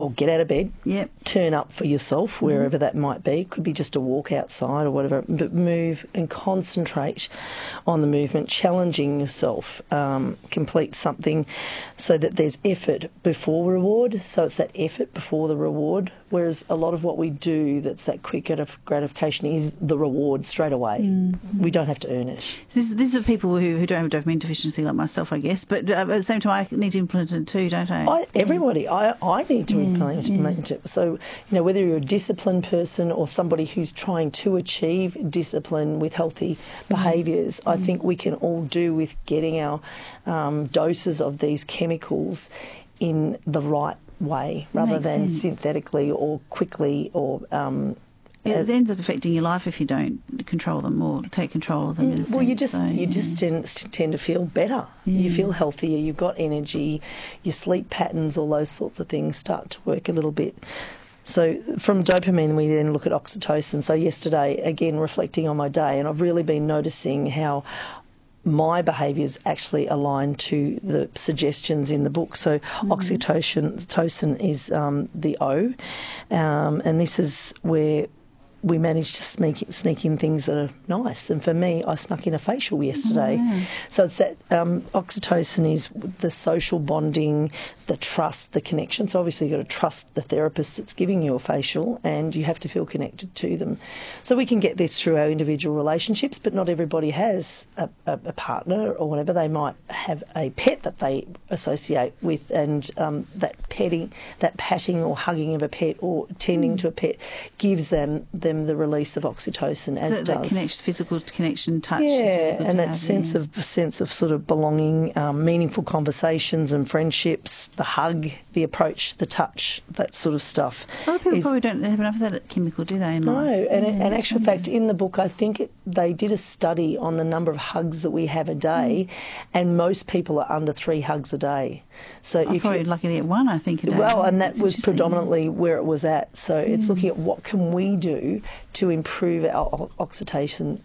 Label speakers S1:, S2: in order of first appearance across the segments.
S1: or get out of bed,
S2: Yep.
S1: turn up for yourself, wherever that might be. It could be just a walk outside or whatever, but move and concentrate on the movement, challenging yourself, complete something so that there's effort before reward. So it's that effort before the reward, whereas a lot of what we do that's that quick gratification is the reward straight away. We don't have to earn it.
S2: These are people who don't have dopamine deficiency like myself, I guess, but at the same time I need to implement it too, don't I?
S1: Everybody, I need to implement it. So, whether you're a disciplined person or somebody who's trying to achieve discipline with healthy behaviours, I think we can all do with getting our doses of these chemicals in the right way rather than synthetically or quickly or...
S2: it ends up affecting your life if you don't control them or take control of them.
S1: Well, you just tend to feel better. You feel healthier. You've got energy. Your sleep patterns, all those sorts of things start to work a little bit. So from dopamine, we then look at oxytocin. So yesterday, again, reflecting on my day, and I've really been noticing how my behaviours actually align to the suggestions in the book. So oxytocin is the O, and this is where we managed to sneak in things that are nice. And for me, I snuck in a facial yesterday. So it's that oxytocin is the social bonding, the trust, the connection. So obviously you've got to trust the therapist that's giving you a facial, and you have to feel connected to them. So we can get this through our individual relationships, but not everybody has a partner or whatever. They might have a pet that they associate with, and that patting or hugging of a pet or tending to a pet gives them the release of oxytocin, as does
S2: that physical connection, touch.
S1: Yeah, and that sense of sort of belonging, meaningful conversations and friendships, the hug, the approach, the touch, that sort of stuff.
S2: A lot of people probably don't have enough of that chemical, do they?
S1: No, and in actual fact, in the book, I think they did a study on the number of hugs that we have a day, and most people are under 3 hugs a day. So
S2: I'm probably lucky to get 1, I think, a day.
S1: Well, and that was predominantly where it was at. So it's looking at what can we do to improve our oxytocin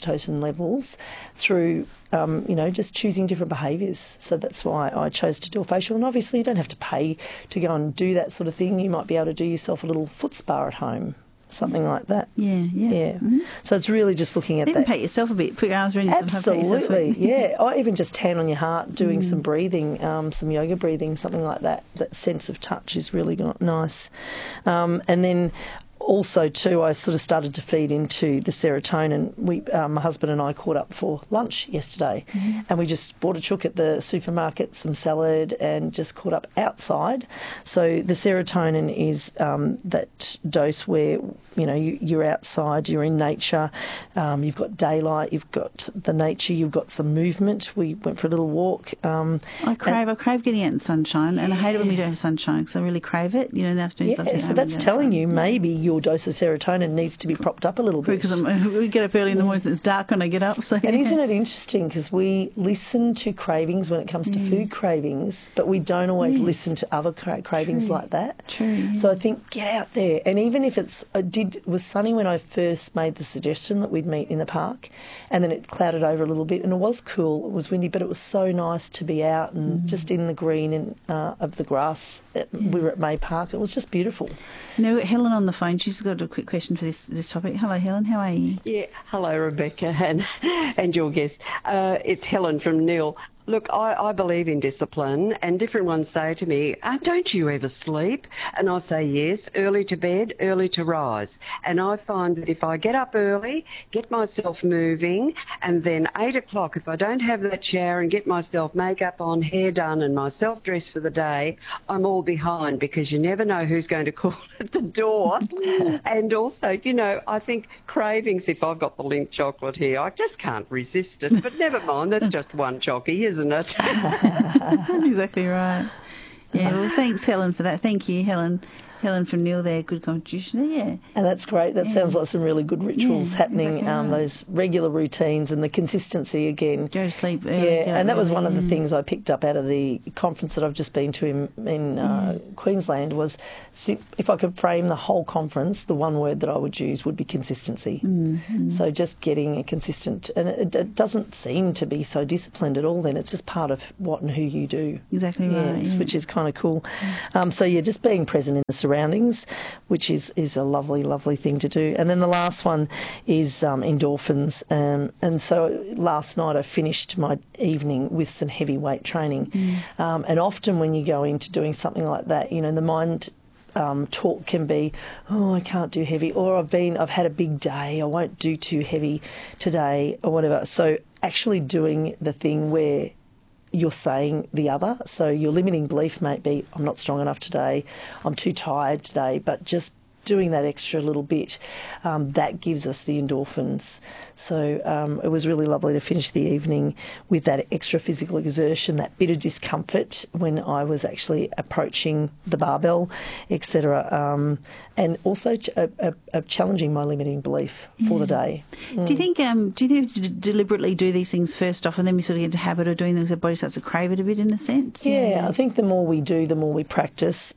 S1: levels through, just choosing different behaviours. So that's why I chose to do a facial. And obviously you don't have to pay to go and do that sort of thing. You might be able to do yourself a little foot spa at home, something like that.
S2: Yeah.
S1: So it's really just looking at
S2: even
S1: that.
S2: Pat yourself a bit. Put your arms around yourself.
S1: Absolutely, yeah. Or even just hand on your heart, doing some breathing, some yoga breathing, something like that. That sense of touch is really nice. And then also, too, I sort of started to feed into the serotonin. My husband and I caught up for lunch yesterday, and we just bought a chook at the supermarket, some salad, and just caught up outside. So the serotonin is that dose where, you're outside, you're in nature, you've got daylight, you've got the nature, you've got some movement. We went for a little walk.
S2: I crave getting out in sunshine, and I hate it when we don't have sunshine because I really crave it. In the afternoon.
S1: Yeah, so that's telling you maybe your dose of serotonin needs to be propped up a little bit.
S2: Because we get up early in the morning, so it's dark when I get up. So.
S1: And isn't it interesting, because we listen to cravings when it comes to food cravings, but we don't always listen to other cravings like that.
S2: True. Yeah.
S1: So I think get out there, and even if it was sunny when I first made the suggestion that we'd meet in the park, and then it clouded over a little bit, and it was cool, it was windy, but it was so nice to be out and just in the green of the grass. We were at May Park. It was just beautiful.
S2: Helen on the phone, she's got a quick question for this topic. Hello, Helen. How are you?
S3: Yeah. Hello, Rebecca and your guest. It's Helen from Neil. Look, I believe in discipline, and different ones say to me, don't you ever sleep? And I say yes, early to bed, early to rise. And I find that if I get up early, get myself moving, and then 8 o'clock, if I don't have that shower and get myself makeup on, hair done, and myself dressed for the day, I'm all behind, because you never know who's going to call at the door. And also, I think cravings, if I've got the Lindt chocolate here, I just can't resist it. But never mind, that's just one chocky, isn't it?
S2: That's exactly right. Yeah, well, thanks, Helen, for that. Thank you, Helen. Helen from Neil there, good contribution there, yeah.
S1: And that's great. That sounds like some really good rituals happening,
S2: exactly right.
S1: those regular routines and the consistency again.
S2: Go to sleep early.
S1: Yeah, and that was one of the things I picked up out of the conference that I've just been to in Queensland was if I could frame the whole conference, the one word that I would use would be consistency. Mm-hmm. So just getting a consistent, and it doesn't seem to be so disciplined at all then. It's just part of what and who you do.
S2: Exactly right.
S1: Yeah. Which is kind of cool. So just being present in the surroundings, which is a lovely, lovely thing to do. And then the last one is endorphins. And so last night I finished my evening with some heavy weight training. And often when you go into doing something like that, the mind talk can be, I can't do heavy, or I've had a big day, I won't do too heavy today, or whatever. So actually doing the thing where you're saying the other. So your limiting belief might be, I'm not strong enough today, I'm too tired today, but just doing that extra little bit, that gives us the endorphins. So it was really lovely to finish the evening with that extra physical exertion, that bit of discomfort when I was actually approaching the barbell, etc. And also challenging my limiting belief for the day.
S2: Do you think you deliberately do these things first off and then we sort of get into the habit of doing them, so the body starts to crave it a bit in a sense?
S1: Yeah, I think the more we do, the more we practice,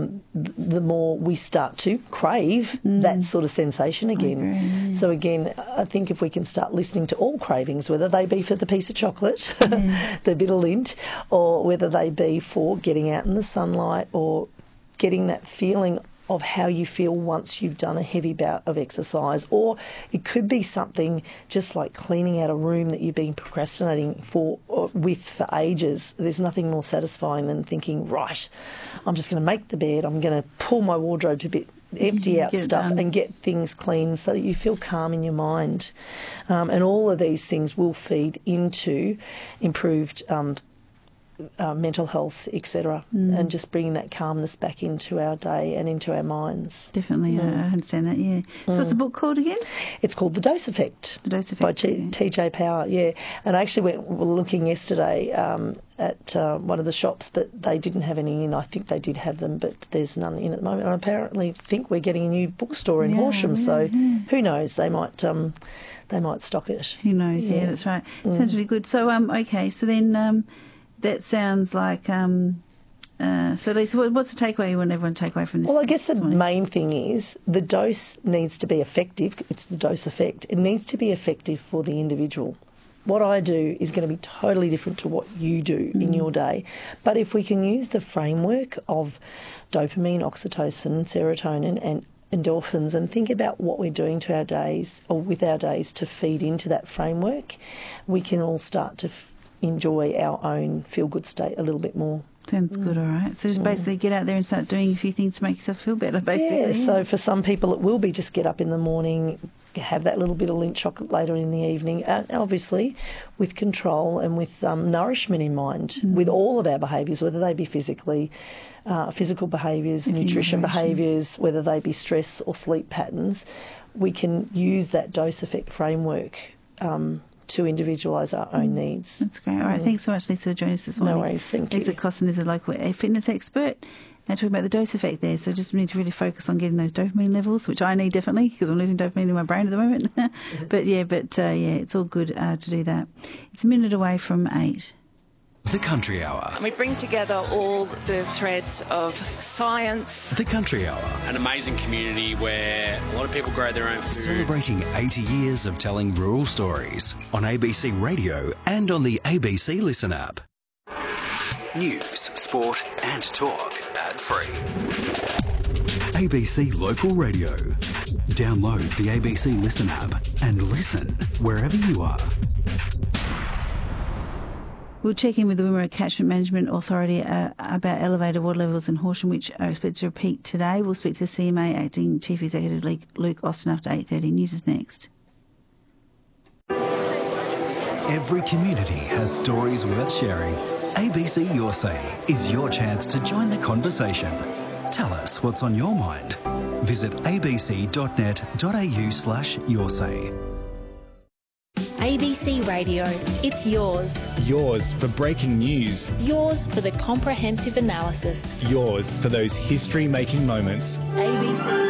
S1: the more we start to crave that sort of sensation again. So again, I think if we can start listening to all cravings, whether they be for the piece of chocolate, the bit of lint, or whether they be for getting out in the sunlight or getting that feeling of how you feel once you've done a heavy bout of exercise, or it could be something just like cleaning out a room that you've been procrastinating for ages. There's nothing more satisfying than thinking, right, I'm just going to make the bed, I'm going to pull my wardrobe to a bit, empty out stuff and get things clean so that you feel calm in your mind. And all of these things will feed into improved mental health, etc., and just bringing that calmness back into our day and into our minds.
S2: Definitely, I understand that, yeah. So what's the book called again?
S1: It's called The Dose Effect.
S2: The Dose Effect.
S1: By T.J. Power, yeah. And I actually were looking yesterday at one of the shops, but they didn't have any in. I think they did have them, but there's none in at the moment. And I apparently think we're getting a new bookstore in Horsham, so who knows, they might stock it.
S2: Who knows, yeah, that's right. Sounds really good. So, okay, so then... that sounds like, so Lisa, what's the takeaway you want everyone to take away from this?
S1: Well, I guess the main thing is the dose needs to be effective. It's the dose effect. It needs to be effective for the individual. What I do is going to be totally different to what you do in your day. But if we can use the framework of dopamine, oxytocin, serotonin and endorphins and think about what we're doing to our days or with our days to feed into that framework, we can all start to enjoy our own feel-good state a little bit more.
S2: Sounds good, all right. So just basically get out there and start doing a few things to make yourself feel better, basically.
S1: Yeah, so for some people it will be just get up in the morning, have that little bit of Lindt chocolate later in the evening, obviously with control and with nourishment in mind, with all of our behaviours, whether they be physical behaviours, nutrition behaviours, whether they be stress or sleep patterns. We can use that dose effect framework to individualise our own needs.
S2: That's great. All right, thanks so much, Lisa, for joining us this morning.
S1: No worries, thank you.
S2: Lisa Costin is a local fitness expert. And talking about the dose effect there, so just need to really focus on getting those dopamine levels, which I need definitely because I'm losing dopamine in my brain at the moment. But it's all good to do that. It's a minute away from 8.
S4: The Country Hour.
S5: We bring together all the threads of science.
S4: The Country Hour.
S6: An amazing community where a lot of people grow their own food.
S4: Celebrating 80 years of telling rural stories on ABC Radio and on the ABC Listen app. News, sport and talk ad-free. ABC Local Radio. Download the ABC Listen app and listen wherever you are.
S2: We'll check in with the Wimmera Catchment Management Authority about elevated water levels in Horsham, which are expected to repeat today. We'll speak to the CMA Acting Chief Executive Luke Austin after 8:30. News is next.
S4: Every community has stories worth sharing. ABC Your Say is your chance to join the conversation. Tell us what's on your mind. Visit abc.net.au/yoursay.
S7: ABC Radio. It's yours.
S8: Yours for breaking news.
S7: Yours for the comprehensive analysis.
S8: Yours for those history-making moments.
S7: ABC.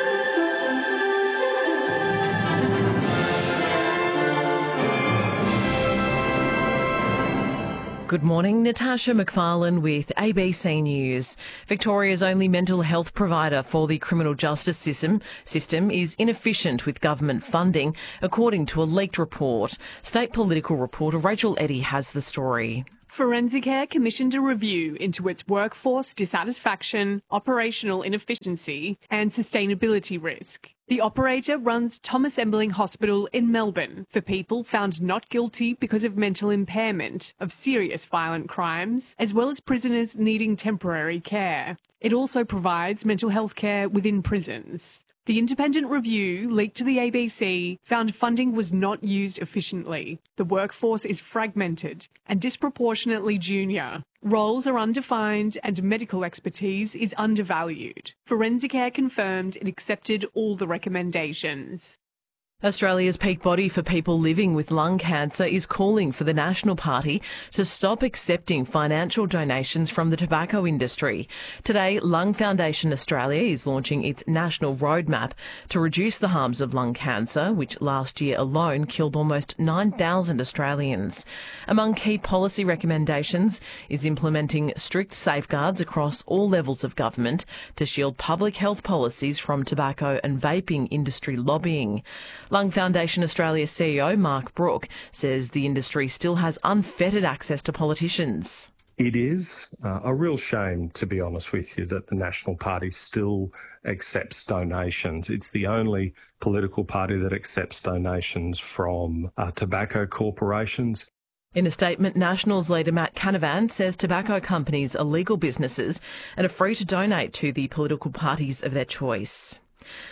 S9: Good morning, Natasha McFarlane with ABC News. Victoria's only mental health provider for the criminal justice system is inefficient with government funding, according to a leaked report. State political reporter Rachel Eddy has the story.
S10: Forensicare commissioned a review into its workforce dissatisfaction, operational inefficiency and sustainability risk. The operator runs Thomas Emberling Hospital in Melbourne for people found not guilty because of mental impairment of serious violent crimes, as well as prisoners needing temporary care. It also provides mental health care within prisons. The independent review, leaked to the ABC, found funding was not used efficiently. The workforce is fragmented and disproportionately junior. Roles are undefined and medical expertise is undervalued. Forensicare confirmed it accepted all the recommendations.
S9: Australia's peak body for people living with lung cancer is calling for the National Party to stop accepting financial donations from the tobacco industry. Today, Lung Foundation Australia is launching its national roadmap to reduce the harms of lung cancer, which last year alone killed almost 9,000 Australians. Among key policy recommendations is implementing strict safeguards across all levels of government to shield public health policies from tobacco and vaping industry lobbying. Lung Foundation Australia CEO Mark Brook says the industry still has unfettered access to politicians.
S11: It is a real shame, to be honest with you, that the National Party still accepts donations. It's the only political party that accepts donations from tobacco corporations.
S9: In a statement, Nationals leader Matt Canavan says tobacco companies are legal businesses and are free to donate to the political parties of their choice.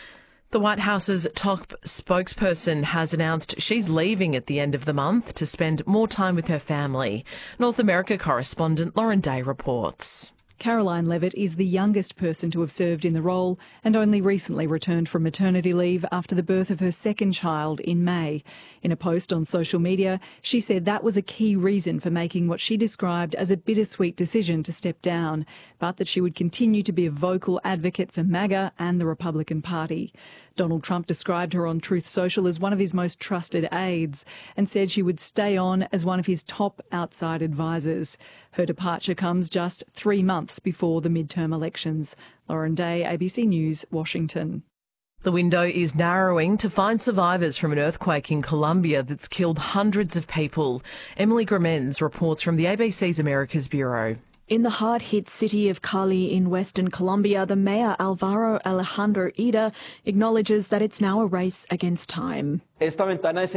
S9: The White House's top spokesperson has announced she's leaving at the end of the month to spend more time with her family. North America correspondent Lauren Day reports.
S12: Caroline Levitt is the youngest person to have served in the role and only recently returned from maternity leave after the birth of her second child in May. In a post on social media, she said that was a key reason for making what she described as a bittersweet decision to step down, but that she would continue to be a vocal advocate for MAGA and the Republican Party. Donald Trump described her on Truth Social as one of his most trusted aides and said she would stay on as one of his top outside advisors. Her departure comes just 3 months before the midterm elections. Lauren Day, ABC News, Washington.
S9: The window is narrowing to find survivors from an earthquake in Colombia that's killed hundreds of people. Emily Gramenz reports from the ABC's Americas Bureau.
S13: In the hard-hit city of Cali in western Colombia, the mayor Alvaro Alejandro Ida acknowledges that it's now a race against time. He says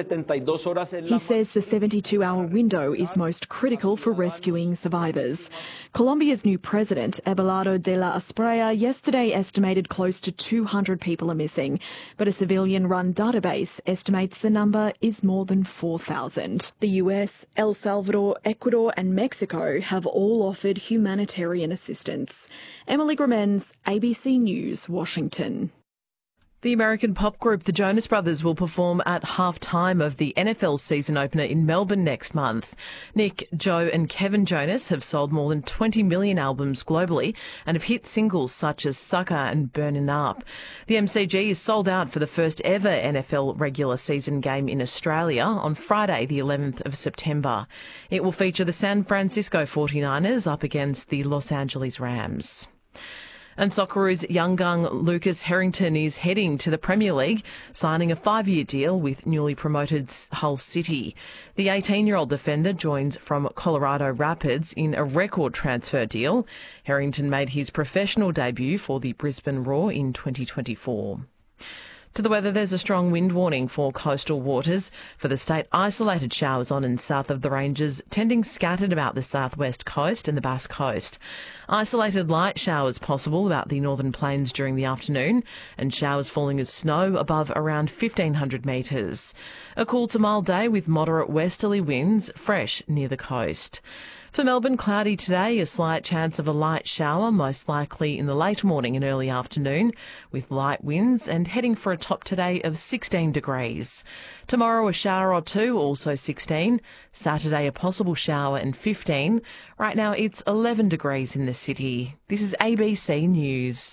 S13: the 72-hour window is most critical for rescuing survivors. Colombia's new president, Abelardo de la Espriella, yesterday estimated close to 200 people are missing, but a civilian-run database estimates the number is more than 4,000. The US, El Salvador, Ecuador and Mexico have all offered humanitarian assistance. Emily Gramenz, ABC News, Washington.
S9: The American pop group The Jonas Brothers will perform at half-time of the NFL season opener in Melbourne next month. Nick, Joe and Kevin Jonas have sold more than 20 million albums globally and have hit singles such as Sucker and Burnin' Up. The MCG is sold out for the first ever NFL regular season game in Australia on Friday the 11th of September. It will feature the San Francisco 49ers up against the Los Angeles Rams. And Socceroos young gun Lucas Harrington is heading to the Premier League, signing a 5-year deal with newly promoted Hull City. The 18-year-old defender joins from Colorado Rapids in a record transfer deal. Harrington made his professional debut for the Brisbane Roar in 2024. To the weather, there's a strong wind warning for coastal waters. For the state, isolated showers on and south of the ranges, tending scattered about the southwest coast and the Basque Coast. Isolated light showers possible about the northern plains during the afternoon, and showers falling as snow above around 1,500 metres. A cool to mild day with moderate westerly winds, fresh near the coast. For Melbourne, cloudy today, a slight chance of a light shower, most likely in the late morning and early afternoon, with light winds, and heading for a top today of 16 degrees. Tomorrow, a shower or two, also 16. Saturday, a possible shower and 15. Right now, it's 11 degrees in the city. This is ABC News.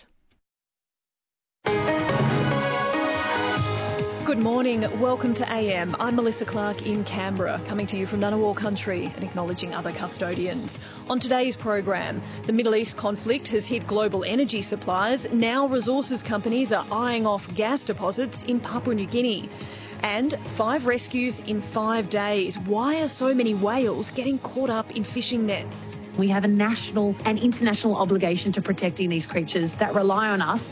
S13: Good morning. Welcome to AM. I'm Melissa Clark in Canberra, coming to you from Ngunnawal country and acknowledging other custodians. On today's program, the Middle East conflict has hit global energy supplies. Now resources companies are eyeing off gas deposits in Papua New Guinea. And 5 rescues in 5 days. Why are so many whales getting caught up in fishing nets?
S14: We have a national and international obligation to protecting these creatures that rely on us